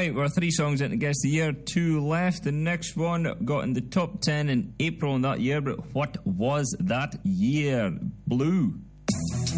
Right, we're 3 songs into Guess the Year, 2 left. The next one got in the top 10 in April in that year, but what was that year? Blue.